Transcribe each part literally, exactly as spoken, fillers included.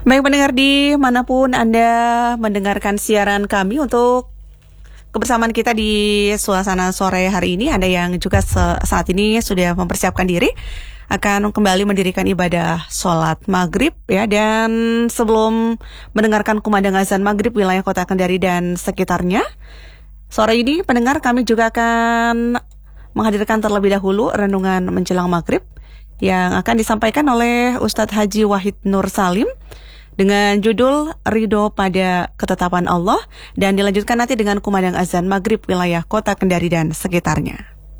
Baik pendengar di manapun Anda mendengarkan siaran kami, untuk kebersamaan kita di suasana sore hari ini, Anda yang juga saat ini sudah mempersiapkan diri akan kembali mendirikan ibadah sholat maghrib ya. Dan sebelum mendengarkan kumandang azan maghrib wilayah kota Kendari dan sekitarnya, sore ini pendengar kami juga akan menghadirkan terlebih dahulu renungan menjelang maghrib yang akan disampaikan oleh Ustadz Haji Wahid Nur Salim dengan judul Ridho pada Ketetapan Allah, dan dilanjutkan nanti dengan kumandang azan maghrib wilayah kota Kendari dan sekitarnya.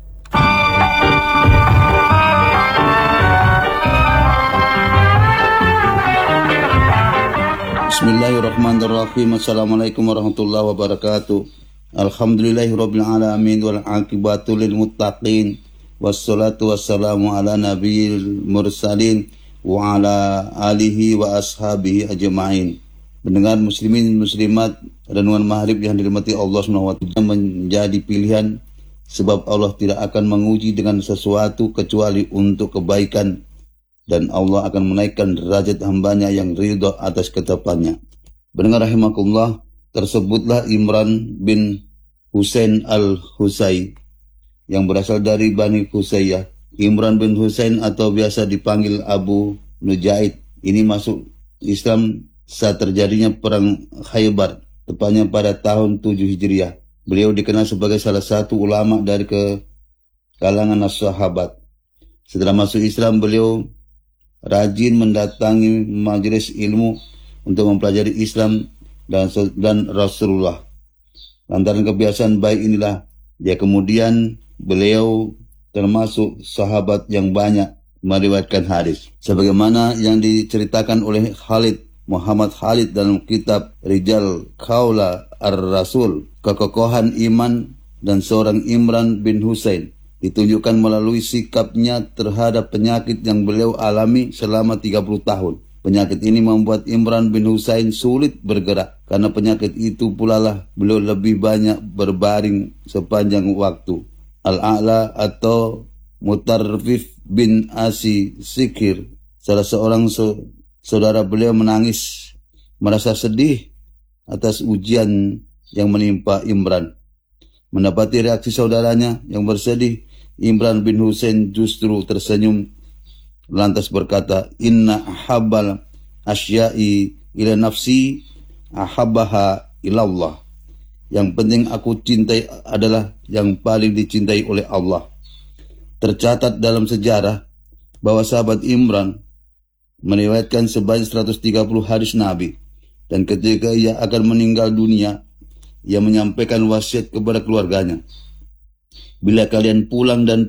Bismillahirrahmanirrahim. Assalamualaikum warahmatullahi wabarakatuh. Alhamdulillahirabbil alamin wal aqibatu lil muttaqin. Wassalatu wassalamu ala nabiyil mursalin wa ala alihi wa ashabihi ajma'in. Mendengar muslimin muslimat, renungan maghrib yang dirahmati Allah subhanahu wa taala menjadi pilihan, sebab Allah tidak akan menguji dengan sesuatu kecuali untuk kebaikan, dan Allah akan menaikkan derajat hambanya yang ridho atas ketetapannya. Mendengar rahimakumullah, tersebutlah Imran bin Husain al-Husai yang berasal dari Bani Husayyah. Imran bin Husain atau biasa dipanggil Abu Nujaid ini masuk Islam saat terjadinya perang Khaybar, tepatnya pada tahun tujuh Hijriah. Beliau dikenal sebagai salah satu ulama dari ke kalangan sahabat. Setelah masuk Islam, beliau rajin mendatangi majelis ilmu untuk mempelajari Islam dan, dan Rasulullah. Lantaran kebiasaan baik inilah, dia kemudian beliau termasuk sahabat yang banyak meriwayatkan hadis, sebagaimana yang diceritakan oleh Khalid Muhammad Khalid dalam kitab Rijal Kaula Ar-Rasul. Kekokohan iman dan seorang Imran bin Husain ditunjukkan melalui sikapnya terhadap penyakit yang beliau alami selama tiga puluh tahun. Penyakit ini membuat Imran bin Husain sulit bergerak. Karena penyakit itu pula lah beliau lebih banyak berbaring sepanjang waktu. Al-A'la atau Mutarrif bin Asi Sikir, salah seorang so, saudara beliau, menangis merasa sedih atas ujian yang menimpa Imran. Mendapati reaksi saudaranya yang bersedih, Imran bin Husain justru tersenyum lantas berkata, "Inna ahabbal asya'i ila nafsi ahabbaha ilallah." Yang penting aku cintai adalah yang paling dicintai oleh Allah. Tercatat dalam sejarah bahwa sahabat Imran meriwayatkan sebanyak seratus tiga puluh hadis Nabi, dan ketika ia akan meninggal dunia, ia menyampaikan wasiat kepada keluarganya, "Bila kalian pulang dan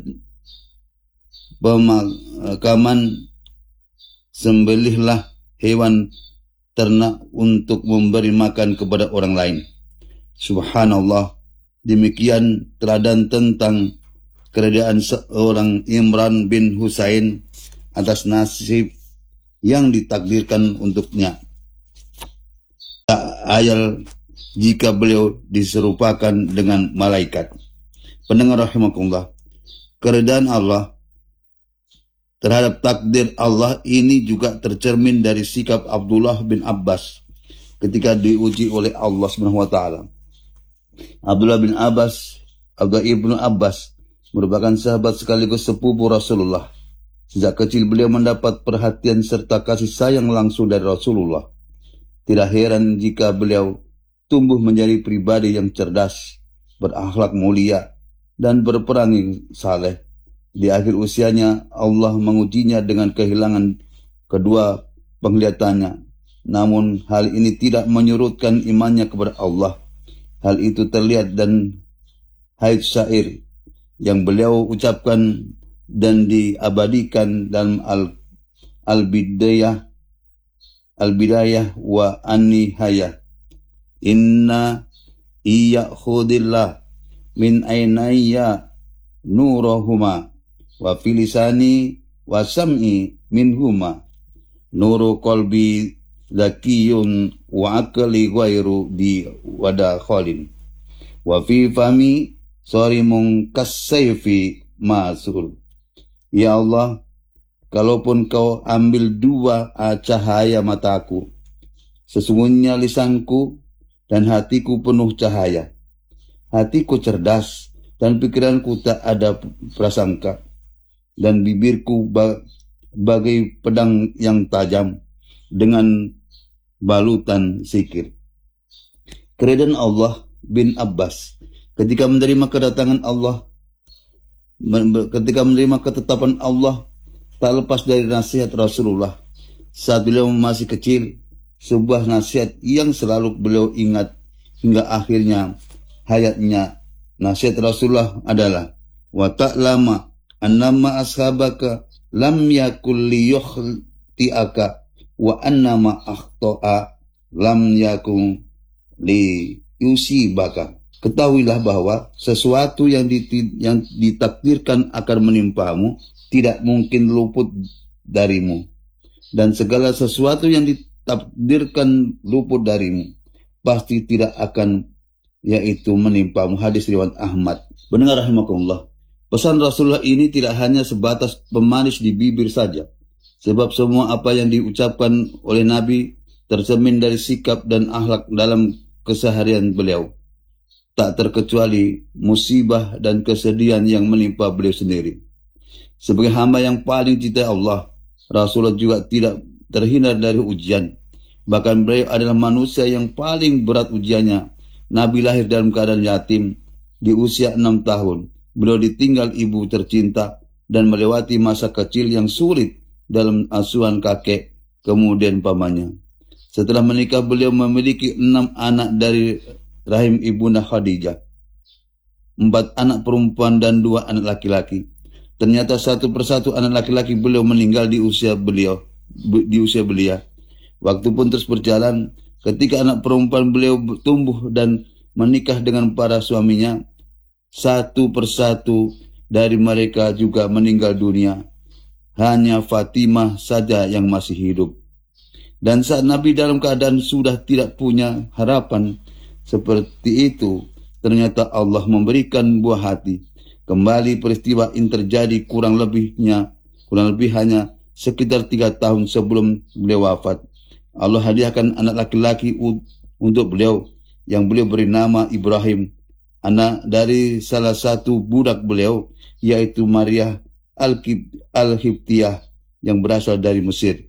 pemakaman, sembelihlah hewan ternak untuk memberi makan kepada orang lain." Subhanallah, demikian teladan tentang keredaan seorang Imran bin Husain atas nasib yang ditakdirkan untuknya. Tak ayal jika beliau diserupakan dengan malaikat. Pendengar rahimakumullah, keredaan Allah terhadap takdir Allah ini juga tercermin dari sikap Abdullah bin Abbas ketika diuji oleh Allah subhanahu wa taala. Abdullah bin Abbas, Abdullah ibnu Abbas, merupakan sahabat sekaligus sepupu Rasulullah. Sejak kecil beliau mendapat perhatian serta kasih sayang langsung dari Rasulullah. Tidak heran jika beliau tumbuh menjadi pribadi yang cerdas, berakhlak mulia, dan berperangi saleh. Di akhir usianya, Allah mengujinya dengan kehilangan kedua penglihatannya. Namun hal ini tidak menyurutkan imannya kepada Allah. Hal itu terlihat dan haid syair yang beliau ucapkan dan diabadikan dalam al al-bidayah al-bidayah wa an-nihayah. Inna iya khudillah min ainaya nurahuma wa filisani wa sam'i minhuma nuru qalbi zakiyun wa akli ghairu di wada khalin wa fi fami sarimun kasayfi masul. Ya Allah, kalaupun kau ambil dua cahaya mataku Sesungguhnya lisanku dan hatiku penuh cahaya. Hatiku cerdas dan pikiranku tak ada prasangka. Dan bibirku bagai pedang yang tajam dengan balutan sikir. Keridhaan Allah bin Abbas ketika menerima kedatangan Allah, ketika menerima ketetapan Allah, tak lepas dari nasihat Rasulullah saat beliau masih kecil, sebuah nasihat yang selalu beliau ingat hingga akhirnya hayatnya. Nasihat Rasulullah adalah, wa ta'lama annama ashabaka lam yakul liyukhti'aka wa annama akhta'a lam yakun li yusibaka. Ketahuilah bahwa sesuatu yang, dit- yang ditakdirkan akan menimpamu tidak mungkin luput darimu, dan segala sesuatu yang ditakdirkan luput darimu pasti tidak akan yaitu menimpamu. Hadis riwayat Ahmad. Pendengar rahimakumullah, pesan Rasulullah ini tidak hanya sebatas pemanis di bibir saja, sebab semua apa yang diucapkan oleh Nabi tercermin dari sikap dan akhlak dalam keseharian beliau, tak terkecuali musibah dan kesedihan yang menimpa beliau sendiri. Sebagai hamba yang paling cinta Allah, Rasulullah juga tidak terhindar dari ujian. Bahkan beliau adalah manusia yang paling berat ujiannya. Nabi lahir dalam keadaan yatim di usia enam tahun. Beliau ditinggal ibu tercinta dan melewati masa kecil yang sulit dalam asuhan kakek, kemudian pamannya. Setelah menikah, beliau memiliki enam anak dari rahim ibunda Khadijah. Empat anak perempuan dan dua anak laki-laki. Ternyata satu persatu anak laki-laki beliau meninggal di usia beliau, di usia belia. Waktu pun terus berjalan. Ketika anak perempuan beliau tumbuh dan menikah dengan para suaminya, satu persatu dari mereka juga meninggal dunia. Hanya Fatimah saja yang masih hidup. Dan saat Nabi dalam keadaan sudah tidak punya harapan seperti itu, ternyata Allah memberikan buah hati. Kembali peristiwa ini terjadi kurang lebihnya, kurang lebih hanya sekitar tiga tahun sebelum beliau wafat. Allah hadiahkan anak laki-laki untuk beliau yang beliau beri nama Ibrahim, anak dari salah satu budak beliau, yaitu Maria Al-Hibtiyah yang berasal dari Mesir.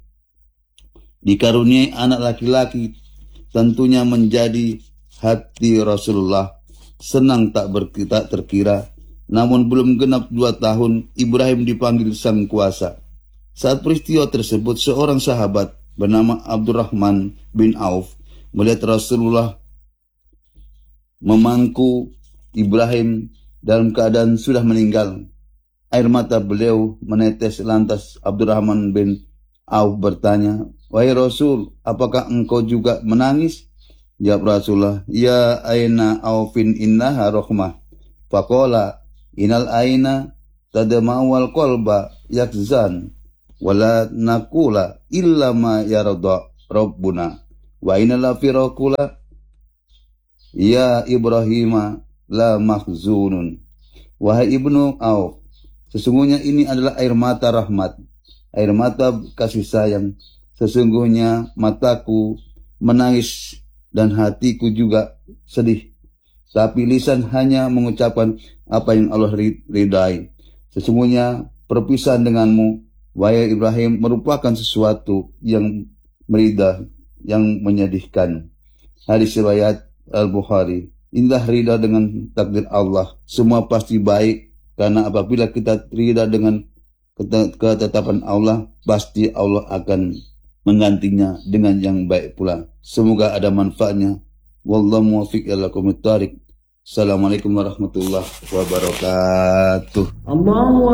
Dikaruniai anak laki-laki tentunya menjadi hati Rasulullah senang tak, ber- tak terkira. Namun belum genap dua tahun, Ibrahim dipanggil Sang Kuasa. Saat peristiwa tersebut, seorang sahabat bernama Abdurrahman bin Auf melihat Rasulullah memangku Ibrahim dalam keadaan sudah meninggal. Air mata beliau menetes, lantas Abdurrahman bin Auf bertanya, "Wahai Rasul, apakah engkau juga menangis?" Jawab Rasulullah, "Ya aina Aufin innaha rahmah." Faqala, "Inal aina tadma'u qalba yakzan wala nakula illa ma yarda rabbuna wa inna la firaqula ya Ibrahim la mahzunun." Wahai Ibnu Auf, sesungguhnya ini adalah air mata rahmat, air mata kasih sayang. Sesungguhnya mataku menangis dan hatiku juga sedih, tapi lisan hanya mengucapkan apa yang Allah ridai. Sesungguhnya perpisahan denganmu, wahai Ibrahim, merupakan sesuatu yang merida, yang menyedihkan. Hadis riwayat Al-Bukhari. Inilah rida dengan takdir Allah. Semua pasti baik, karena apabila kita rida dengan ketetapan Allah, pasti Allah akan menggantinya dengan yang baik pula. Semoga ada manfaatnya. Wallahu muwaffiq ila aqwamit thariq. Assalamualaikum warahmatullahi wabarakatuh.